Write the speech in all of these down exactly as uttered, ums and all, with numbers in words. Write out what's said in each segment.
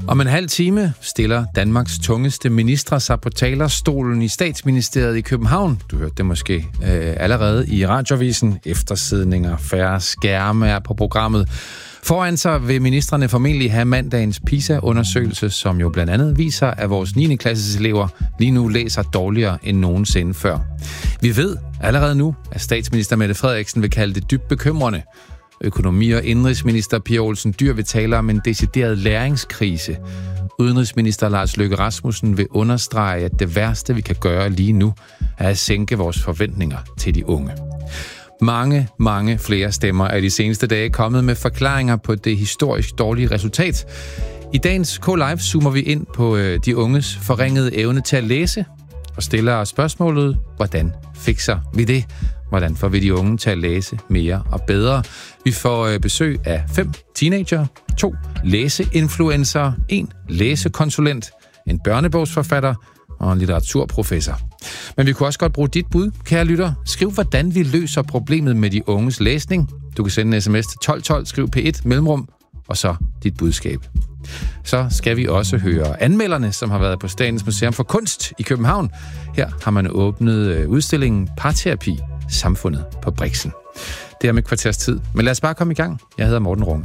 Om en halv time stiller Danmarks tungeste ministre sig på talerstolen i Statsministeriet i København. Du hørte det måske øh, allerede i radioavisen. Eftersidninger, færre skærme er på programmet. Foran sig vil ministrene formentlig have mandagens PISA-undersøgelse, som jo blandt andet viser, at vores niende klasses elever lige nu læser dårligere end nogensinde før. Vi ved allerede nu, at statsminister Mette Frederiksen vil kalde det dybt bekymrende. Økonomi- og indrigsminister Pia Olsen Dyhr vil tale om en decideret læringskrise. Udenrigsminister Lars Løkke Rasmussen vil understrege, at det værste, vi kan gøre lige nu, er at sænke vores forventninger til de unge. Mange, mange flere stemmer er de seneste dage kommet med forklaringer på det historisk dårlige resultat. I dagens K-Live zoomer vi ind på de unges forringede evne til at læse og stiller spørgsmålet, hvordan fikser vi det? Hvordan får vi de unge til at læse mere og bedre? Vi får besøg af fem teenager, to læseinfluencer, en læsekonsulent, en børnebogsforfatter og en litteraturprofessor. Men vi kunne også godt bruge dit bud, kære lytter. Skriv, hvordan vi løser problemet med de unges læsning. Du kan sende en sms til tolv tolv, skriv P et, mellemrum, og så dit budskab. Så skal vi også høre anmelderne, som har været på Statens Museum for Kunst i København. Her har man åbnet udstillingen Parterapi, samfundet på Brixen. Det er med kvarters tid. Men lad os bare komme i gang. Jeg hedder Morten Runge.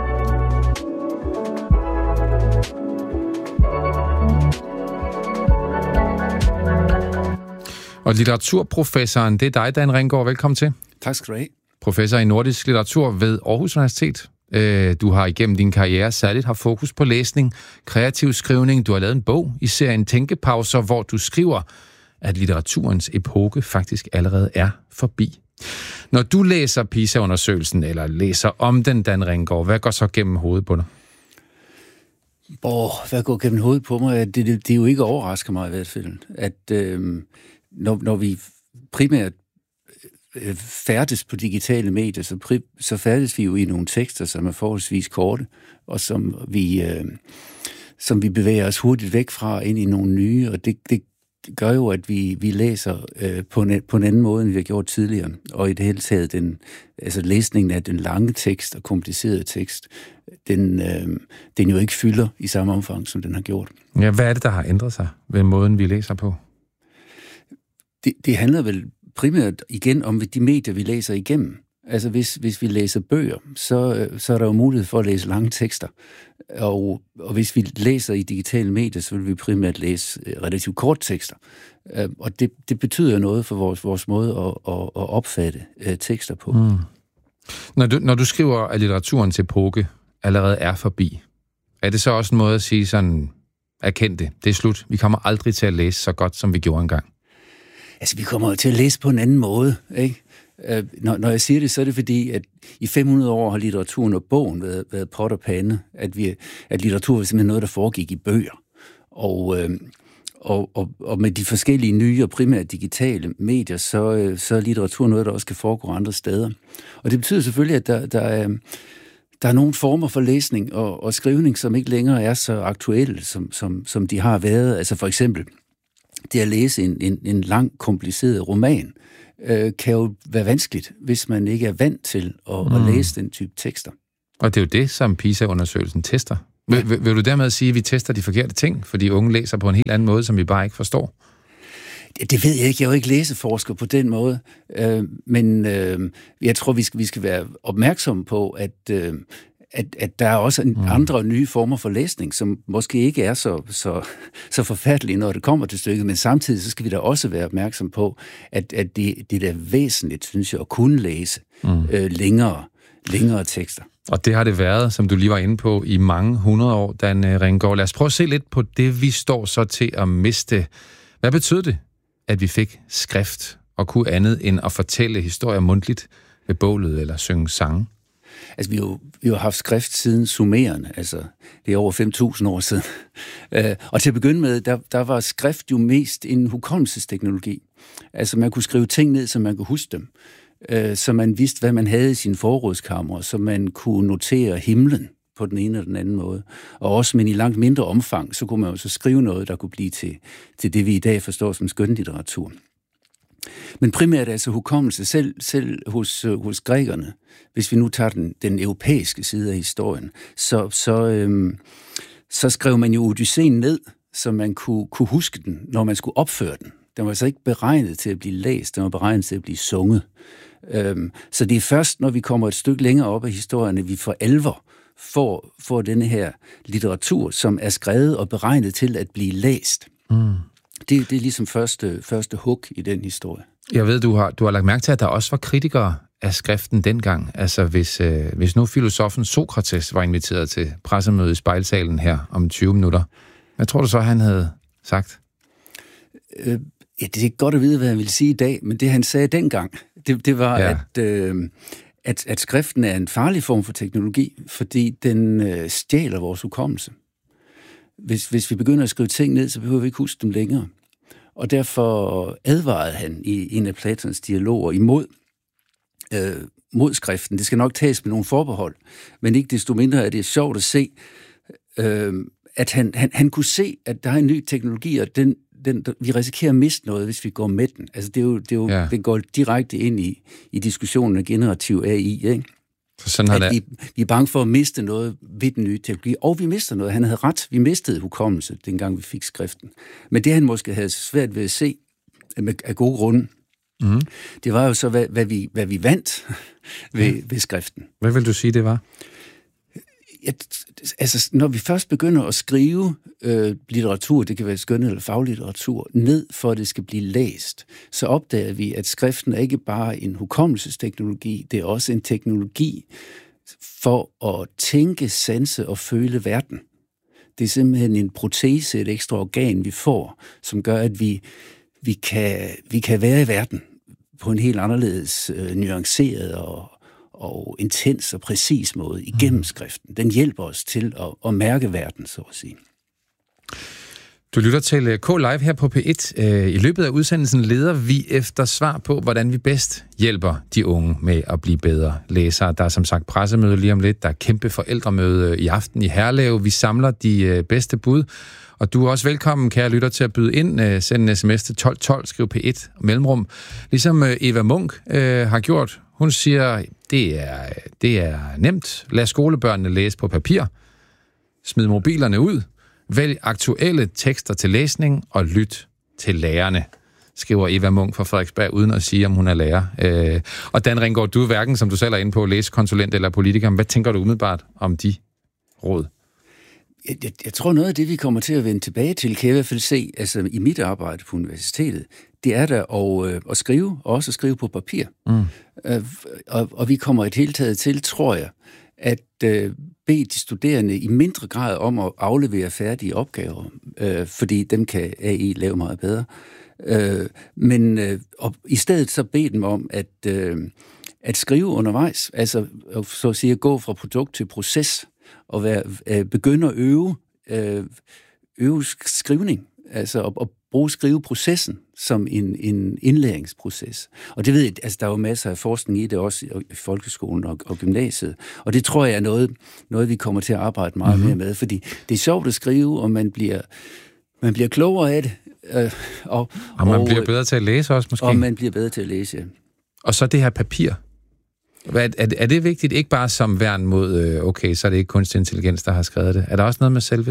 Og litteraturprofessoren, det er dig, Dan Ringgaard. Velkommen til. Tak skal du have. Professor i nordisk litteratur ved Aarhus Universitet. Du har igennem din karriere særligt haft fokus på læsning, kreativ skrivning. Du har lavet en bog i serien Tænkepauser, hvor du skriver, at litteraturens epoke faktisk allerede er forbi. Når du læser PISA-undersøgelsen, eller læser om den, Dan Ringgaard, hvad går så gennem hovedet på dig? Åh, hvad går gennem hovedet på mig? Det, det, det er jo ikke overrasker mig i hvert fald, at øh, når, når vi primært øh, færdes på digitale medier, så, pri, så færdes vi jo i nogle tekster, som er forholdsvis korte, og som vi, øh, som vi bevæger os hurtigt væk fra ind i nogle nye, og det, det gør jo, at vi, vi læser øh, på, en, på en anden måde, end vi har gjort tidligere. Og i det hele taget, den, altså læsningen af den lange tekst og komplicerede tekst, den, øh, den jo ikke fylder i samme omfang, som den har gjort. Ja, hvad er det, der har ændret sig ved måden, vi læser på? Det, det handler vel primært igen om de medier, vi læser igennem. Altså hvis, hvis vi læser bøger, så, så er der jo mulighed for at læse lange tekster. Og, og hvis vi læser i digitale medier, så vil vi primært læse relativt kort tekster. Og det, det betyder noget for vores, vores måde at, at, at opfatte uh, tekster på. Mm. Når, du, når du skriver, at litteraturens epoke allerede er forbi, er det så også en måde at sige sådan, erkend det, det er slut. Vi kommer aldrig til at læse så godt, som vi gjorde engang. Altså, vi kommer til at læse på en anden måde, ikke? Når, når jeg siger det, så er det fordi, at i fem hundrede år har litteraturen og bogen været, været pot og pande, at, vi, at litteratur var simpelthen noget, der foregik i bøger. Og, øh, og, og, og med de forskellige nye og primært digitale medier, så, øh, så er litteratur noget, der også kan foregå andre steder. Og det betyder selvfølgelig, at der, der, er, der er nogle former for læsning og, og skrivning, som ikke længere er så aktuelle, som, som, som de har været. Altså for eksempel, det at læse en, en, en lang, kompliceret roman, kan jo være vanskeligt, hvis man ikke er vant til at, mm. at læse den type tekster. Og det er jo det, som PISA-undersøgelsen tester. Vil, vil, vil du dermed sige, at vi tester de forkerte ting, fordi unge læser på en helt anden måde, som vi bare ikke forstår? Det, det ved jeg ikke. Jeg er jo ikke læseforsker på den måde. Øh, men øh, jeg tror, vi skal, vi skal være opmærksomme på, at, øh, at, at der er også en, mm. andre nye former for læsning, som måske ikke er så, så, så forfærdelige, når det kommer til stykket, men samtidig så skal vi da også være opmærksom på, at, at det, det er væsentligt, synes jeg, at kunne læse mm. øh, længere, længere tekster. Og det har det været, som du lige var inde på, i mange hundrede år, Dan Ringgaard. Lad os prøve at se lidt på det, vi står så til at miste. Hvad betød det, at vi fik skrift og kunne andet end at fortælle historier mundtligt ved bålet eller synge sange? Altså, vi har jo vi har haft skrift siden sumererne, altså det er over fem tusind år siden. Uh, og til at begynde med, der, der var skrift jo mest en hukommelsesteknologi. Altså, man kunne skrive ting ned, så man kunne huske dem. Uh, så man vidste, hvad man havde i sin forrådskammer, så man kunne notere himlen på den ene eller den anden måde. Og også, men i langt mindre omfang, så kunne man jo så skrive noget, der kunne blive til, til det, vi i dag forstår som skønlitteratur. Men primært altså hukommelse, selv, selv hos, hos grækerne, hvis vi nu tager den, den europæiske side af historien, så, så, øhm, så skrev man jo Odysseen ned, så man kunne, kunne huske den, når man skulle opføre den. Den var så ikke beregnet til at blive læst, den var beregnet til at blive sunget. Øhm, så det er først, når vi kommer et stykke længere op af historien, at vi for alvor får, får denne her litteratur, som er skrevet og beregnet til at blive læst. Mm. Det, det er ligesom første, første hug i den historie. Jeg ved, du har, du har lagt mærke til, at der også var kritikere af skriften dengang. Altså, hvis, øh, hvis nu filosofen Sokrates var inviteret til pressemøde i Spejlsalen her om tyve minutter, hvad tror du så, han havde sagt? Øh, ja, det er ikke godt at vide, hvad han ville sige i dag, men det, han sagde dengang, det, det var, ja. at, øh, at, at skriften er en farlig form for teknologi, fordi den øh, stjæler vores hukommelse. Hvis, hvis vi begynder at skrive ting ned, så behøver vi ikke huske dem længere. Og derfor advarede han i en af Platons dialoger imod øh, mod skriften. Det skal nok tages med nogle forbehold, men ikke desto mindre er det sjovt at se, øh, at han, han, han kunne se, at der er en ny teknologi, og den, den, vi risikerer at miste noget, hvis vi går med den. Altså det er jo, det er jo ja. det går direkte ind i, i diskussionen af generativ A I, ikke? Så sådan har det. Vi, vi er bange for at miste noget ved den nye teknologi, og vi mister noget. Han havde ret. Vi mistede hukommelse, dengang vi fik skriften. Men det, han måske havde svært ved at se, med, af gode grunde, mm. det var jo så, hvad, hvad, vi, hvad vi vandt ved, mm. ved skriften. Hvad vil du sige, det var? Ja, altså, når vi først begynder at skrive øh, litteratur, det kan være skøn eller faglitteratur, ned for at det skal blive læst, så opdager vi, at skriften er ikke bare en hukommelsesteknologi, det er også en teknologi for at tænke, sanse og føle verden. Det er simpelthen en protese, et ekstra organ, vi får, som gør, at vi, vi, kan, vi kan være i verden på en helt anderledes øh, nuanceret og og intens og præcis måde igennem skriften. Den hjælper os til at, at mærke verden, så at sige. Du lytter til K-Live her på P et. I løbet af udsendelsen leder vi efter svar på, hvordan vi bedst hjælper de unge med at blive bedre læsere. Der er som sagt pressemøde lige om lidt. Der er kæmpe forældremøde i aften i Herlev. Vi samler de bedste bud. Og du er også velkommen, kære lytter, til at byde ind. Send en sms til tolv tolv, skriv P et mellemrum. Ligesom Eva Munk øh, har gjort. Hun siger, det er, det er nemt. Lad skolebørnene læse på papir. Smid mobilerne ud. Vælg aktuelle tekster til læsning og lyt til lærerne, skriver Eva Munk fra Frederiksberg, uden at sige, om hun er lærer. Øh, og Dan Ringgaard, du er hverken, som du selv er inde på, læsekonsulent eller politiker. Hvad tænker du umiddelbart om de råd? Jeg, jeg, jeg tror, noget af det, vi kommer til at vende tilbage til, kan jeg i hvert fald se, altså i mit arbejde på universitetet, det er der at, øh, at skrive, og også at skrive på papir. Mm. Øh, og, og vi kommer et hele taget til, tror jeg, at øh, bede de studerende i mindre grad om at aflevere færdige opgaver, øh, fordi dem kan A I lave meget bedre. Øh, men øh, og i stedet så bede dem om at, øh, at skrive undervejs, altså så at sige at gå fra produkt til proces, og være, øh, begynde at øve, øh, øve skrivning, altså at, at bruge skriveprocessen som en, en indlæringsproces. Og det ved jeg, altså der er jo masser af forskning i det også i folkeskolen og, og gymnasiet, og det tror jeg er noget, noget vi kommer til at arbejde meget mm-hmm. mere med, fordi det er sjovt at skrive, og man bliver, man bliver klogere af det. Øh, og, og man og, bliver bedre til at læse også, måske? Og man bliver bedre til at læse, ja. Og så det her papir. Er, er, er det vigtigt, ikke bare som værn mod, okay, så er det ikke kunstig intelligens, der har skrevet det? Er der også noget med selve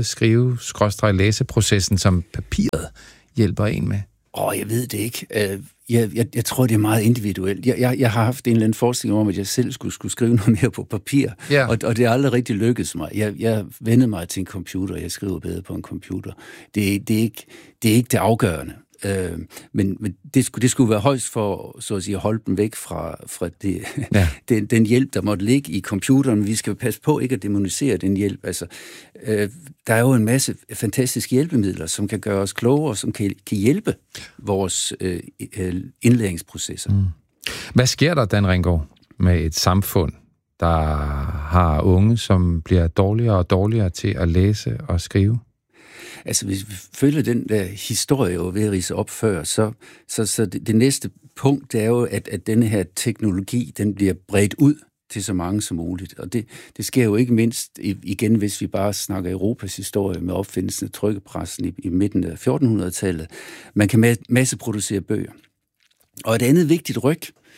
skrive-læseprocessen, som papiret hjælper en med? Åh, oh, jeg ved det ikke. Jeg, jeg, jeg tror, det er meget individuelt. Jeg, jeg, jeg har haft en eller anden forskning om, at jeg selv skulle, skulle skrive noget mere på papir, ja. og, og det har aldrig rigtig lykkedes mig. Jeg, jeg vendte mig til en computer, jeg skriver bedre på en computer. Det, det, er, ikke, det er ikke det afgørende. Øh, men men det, skulle, det skulle være højst for så at sige, at holde dem væk fra, fra det, ja. den, den hjælp, der måtte ligge i computeren. Vi skal passe på ikke at demonisere den hjælp. Altså, øh, der er jo en masse fantastiske hjælpemidler, som kan gøre os klogere, som kan, kan hjælpe vores øh, indlæringsprocesser. Mm. Hvad sker der, Dan Ringgaard, med et samfund, der har unge, som bliver dårligere og dårligere til at læse og skrive? Altså, hvis vi følger den der historie jo ved at rise op før, så, så, så det, det næste punkt, det er jo, at, at denne her teknologi, den bliver bredt ud til så mange som muligt. Og det, det sker jo ikke mindst, igen, hvis vi bare snakker Europas historie med opfindelsen af trykkepressen i, i midten af fjortenhundredetallet. Man kan masseproducere bøger. Og et andet vigtigt ryg,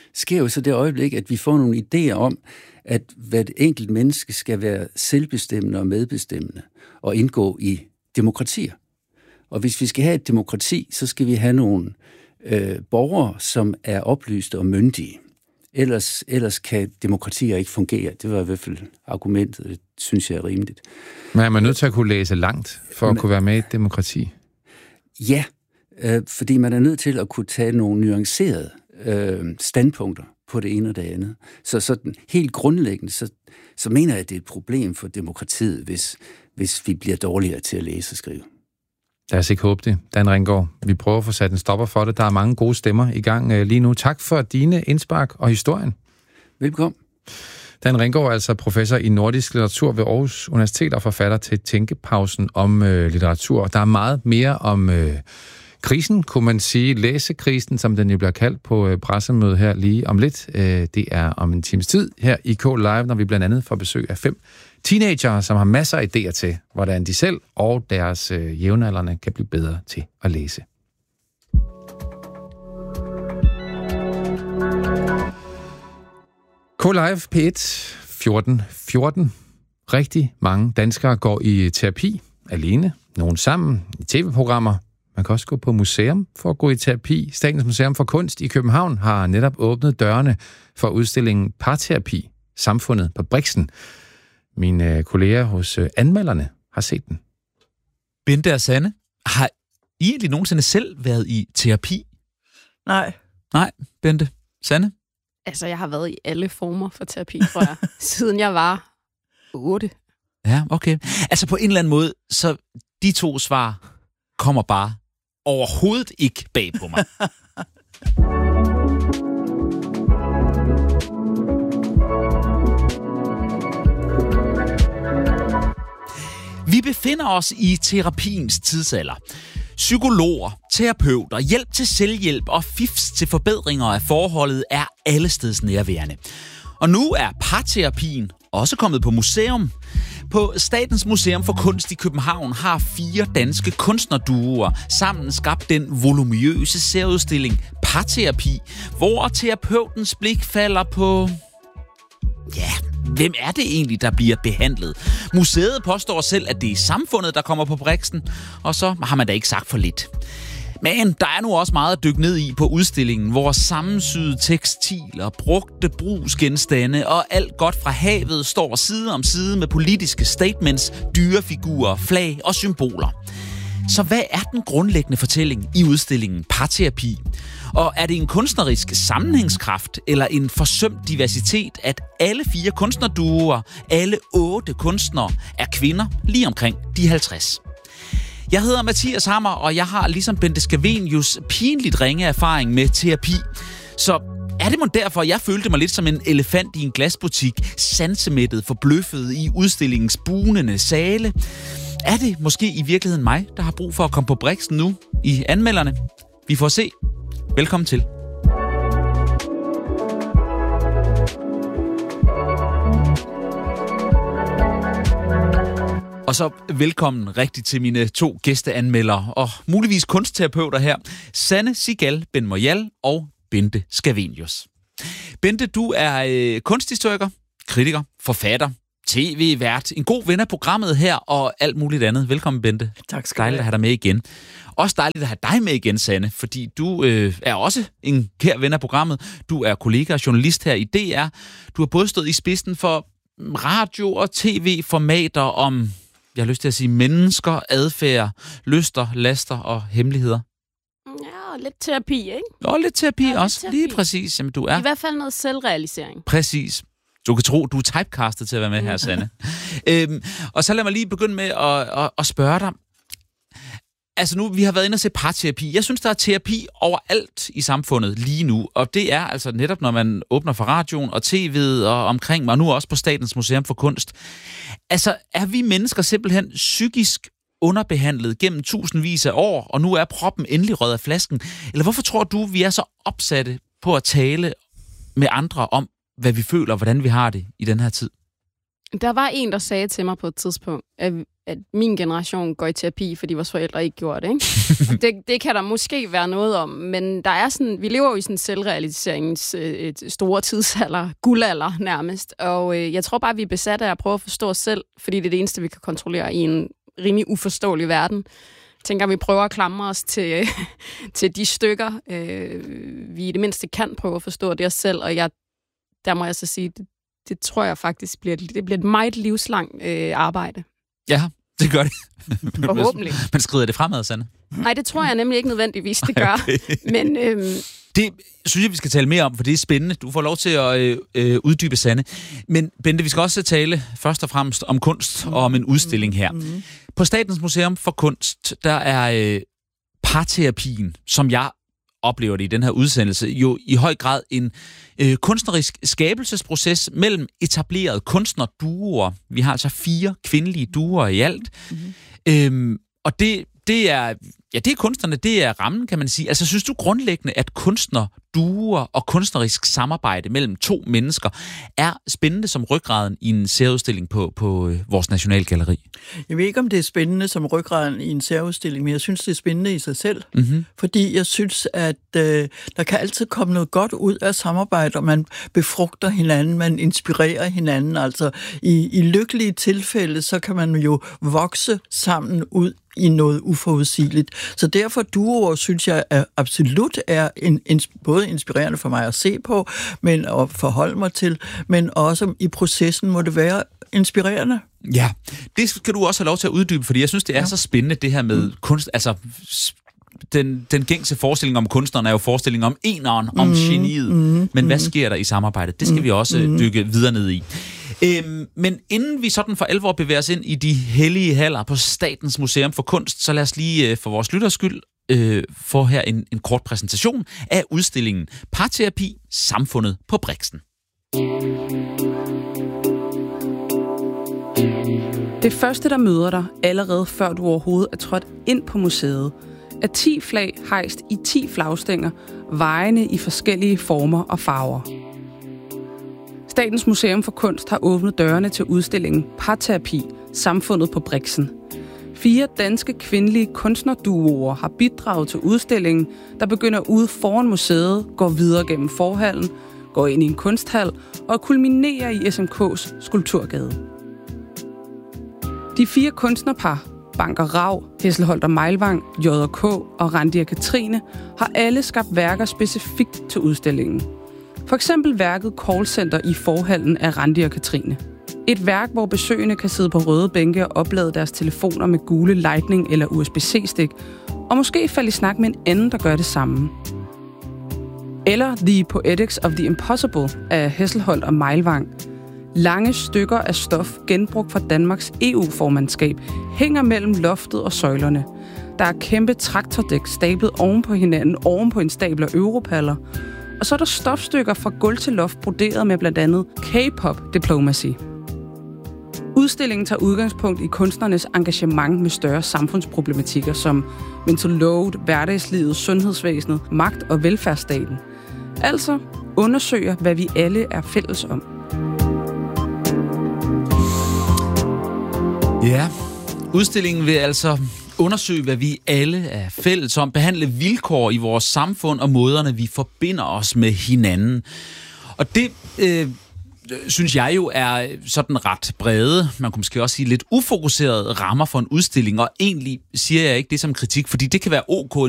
sker jo så det øjeblik, at vi får nogle idéer om, at hvert enkelt menneske skal være selvbestemmende og medbestemmende og indgå i demokratier. Og hvis vi skal have et demokrati, så skal vi have nogle øh, borgere, som er oplyste og myndige. Ellers, ellers kan demokratier ikke fungere. Det var i hvert fald argumentet, det synes jeg er rimeligt. Men er man nødt til at kunne læse langt, for at Men, kunne være med i et demokrati? Ja, øh, fordi man er nødt til at kunne tage nogle nuancerede øh, standpunkter på det ene og det andet. Så sådan, helt grundlæggende, så, så mener jeg, at det er et problem for demokratiet, hvis, hvis vi bliver dårligere til at læse og skrive. Lad os ikke håbe det, Dan Ringgaard. Vi prøver at få sat en stopper for det. Der er mange gode stemmer i gang lige nu. Tak for dine indspark og historien. Velkommen. Dan Ringgaard er altså professor i nordisk litteratur ved Aarhus Universitet og forfatter til Tænkepausen om øh, litteratur. Der er meget mere om øh, krisen, kunne man sige. Læsekrisen, som den jo bliver kaldt på øh, pressemødet her lige om lidt. Øh, det er om en times tid her i K Live, når vi blandt andet får besøg af fem teenagere, som har masser af idéer til, hvordan de selv og deres øh, jævnaldrende kan blive bedre til at læse. K-Live P et fjorten fjorten. Rigtig mange danskere går i terapi alene, nogen sammen, i tv-programmer. Man kan også gå på museum for at gå i terapi. Statens Museum for Kunst i København har netop åbnet dørene for udstillingen Parterapi, samfundet på Brixen. Mine kolleger hos Anmelderne har set den. Bente og Sanne, har I egentlig nogensinde selv været i terapi? Nej. Nej, Bente. Sanne? Altså, jeg har været i alle former for terapi, tror jeg, siden jeg var otte. Ja, okay. Altså på en eller anden måde, så de to svar kommer bare overhovedet ikke bag på mig. Vi befinder os i terapiens tidsalder. Psykologer, terapeuter, hjælp til selvhjælp og fifs til forbedringer af forholdet er allesteds nærværende. Og nu er parterapien også kommet på museum. På Statens Museum for Kunst i København har fire danske kunstnerduoer sammen skabt den voluminøse særudstilling Parterapi, hvor terapeutens blik falder på... Ja, hvem er det egentlig, der bliver behandlet? Museet påstår selv, at det er samfundet, der kommer på Brixen, og så har man da ikke sagt for lidt. Men der er nu også meget at dykke ned i på udstillingen, hvor sammensyede tekstiler, brugte brugsgenstande og alt godt fra havet står side om side med politiske statements, dyrefigurer, flag og symboler. Så hvad er den grundlæggende fortælling i udstillingen Parterapi? Og er det en kunstnerisk sammenhængskraft eller en forsømt diversitet, at alle fire kunstnerduoer, alle otte kunstnere, er kvinder lige omkring de halvtreds? Jeg hedder Mathias Hammer, og jeg har ligesom Bente Scavenius pinligt ringe erfaring med terapi. Så er det mon derfor, jeg følte mig lidt som en elefant i en glasbutik, sansemættet, forbløffet i udstillingens bugnende sale? Er det måske i virkeligheden mig, der har brug for at komme på Brixen nu i Anmelderne? Vi får se. Velkommen til. Og så velkommen rigtig til mine to gæsteanmeldere og muligvis kunstterapeuter her. Sanne Sigal Ben-Moyal og Bente Scavenius. Bente, du er øh, kunsthistoriker, kritiker, forfatter, tv-vært, en god ven af programmet her og alt muligt andet. Velkommen, Bente. Tak skal du have. Dejligt at have dig med igen. Også dejligt at have dig med igen, Sanne, fordi du øh, er også en kær ven af programmet. Du er kollega og journalist her i D R. Du har både stået i spidsen for radio- og tv-formater om, jeg har lyst til at sige, mennesker, adfærd, lyster, laster og hemmeligheder. Ja, og lidt terapi, ikke? Og lidt terapi ja, også. Terapi. Lige præcis. Jamen, du er. I hvert fald noget selvrealisering. Præcis. Du kan tro, du er typecastet til at være med her, Sanne. øhm, og så lad mig lige begynde med at, at, at spørge dig. Altså nu, vi har været inde og se parterapi. Jeg synes, der er terapi overalt i samfundet lige nu. Og det er altså netop, når man åbner for radioen og tv'et og omkring mig, og nu også på Statens Museum for Kunst. Altså, er vi mennesker simpelthen psykisk underbehandlet gennem tusindvis af år, og nu er proppen endelig røget af flasken? Eller hvorfor tror du, vi er så opsatte på at tale med andre om, hvad vi føler og hvordan vi har det i den her tid? Der var en, der sagde til mig på et tidspunkt, at, at min generation går i terapi, fordi vores forældre ikke gjorde det. Ikke? det, det kan der måske være noget om, men der er sådan, vi lever jo i sådan en selvrealiseringens øh, store tidsalder, guldalder nærmest, og øh, jeg tror bare, vi er besatte af at prøve at forstå os selv, fordi det er det eneste, vi kan kontrollere i en rimelig uforståelig verden. Jeg tænker, at vi prøver at klamre os til, til de stykker, øh, vi i det mindste kan prøve at forstå det os selv, og jeg, der må jeg så sige, det, det tror jeg faktisk bliver, det bliver et meget livslangt øh, arbejde. Ja, det gør det. Forhåbentlig. Men skrider det fremad, Sanne? Nej, det tror jeg nemlig ikke nødvendigvis, det gør. Okay. Men øhm... det synes jeg, vi skal tale mere om, for det er spændende. Du får lov til at øh, øh, uddybe, Sanne. Men Bente, vi skal også tale først og fremmest om kunst og om en udstilling her. Mm-hmm. På Statens Museum for Kunst, der er øh, parterapien, som jeg oplever det i den her udsendelse, jo i høj grad en øh, kunstnerisk skabelsesproces mellem etablerede kunstnerduoer. Vi har altså fire kvindelige duoer i alt. Mm-hmm. Øhm, og det, det er ja, det er kunstnerne, det er rammen, kan man sige. Altså, synes du grundlæggende, at kunstnerduoer og kunstnerisk samarbejde mellem to mennesker er spændende som ryggraden i en særudstilling på, på øh, vores Nationalgalleri? Jeg ved ikke, om det er spændende som ryggraden i en særudstilling, men jeg synes, det er spændende i sig selv. Mm-hmm. Fordi jeg synes, at øh, der kan altid komme noget godt ud af samarbejde, og man befrugter hinanden, man inspirerer hinanden. Altså, i, i lykkelige tilfælde, så kan man jo vokse sammen ud i noget uforudsigeligt. Så derfor duoer, synes jeg, er absolut er en, en, både inspirerende for mig at se på, men at forholde mig til, men også i processen må det være inspirerende. Ja, det skal du også have lov til at uddybe, fordi jeg synes, det er ja. så spændende, det her med mm. kunst, altså den, den gængse forestilling om kunstneren er jo forestillingen om eneren, om mm. geniet, mm. men hvad sker der i samarbejdet? Det skal mm. vi også mm. dykke videre ned i. Øhm, men inden vi sådan for alvor bevæger os ind i de hellige haller på Statens Museum for Kunst, så lad os lige øh, for vores lytters skyld øh, få her en, en kort præsentation af udstillingen Parterapi, samfundet på Brixen. Det første, der møder dig, allerede før du overhovedet er trådt ind på museet, er ti flag hejst i ti flagstænger, vejende i forskellige former og farver. Statens Museum for Kunst har åbnet dørene til udstillingen Parterapi, samfundet på Brixen. Fire danske kvindelige kunstnerduoer har bidraget til udstillingen, der begynder ude foran museet, går videre gennem forhallen, går ind i en kunsthal og kulminerer i S M K's Skulpturgade. De fire kunstnerpar, Banker Rav, Hesselholt og Meilvang, J og K og Randi og Katrine, har alle skabt værker specifikt til udstillingen. For eksempel værket Callcenter i forhallen af Randi og Katrine. Et værk, hvor besøgende kan sidde på røde bænke og oplade deres telefoner med gule Lightning eller U S B C-stik, og måske falde i snak med en anden, der gør det samme. Eller The Poetics of the Impossible af Hesselholt og Meilvang. Lange stykker af stof, genbrugt fra Danmarks E U-formandskab, hænger mellem loftet og søjlerne. Der er kæmpe traktordæk stablet oven på hinanden, oven på en stabel af europaller. Og så er der stofstykker fra gulv til loft broderet med blandt andet K-pop diplomacy. Udstillingen tager udgangspunkt i kunstnernes engagement med større samfundsproblematikker som mental load, hverdagslivet, sundhedsvæsenet, magt og velfærdsstaten. Altså undersøger, hvad vi alle er fælles om. Ja, udstillingen vil altså undersøge, hvad vi alle er fælles om, behandle vilkår i vores samfund og måderne, vi forbinder os med hinanden. Og det øh, synes jeg jo er sådan ret brede, man kunne måske også sige lidt ufokuserede rammer for en udstilling, og egentlig siger jeg ikke det som kritik, fordi det kan være ok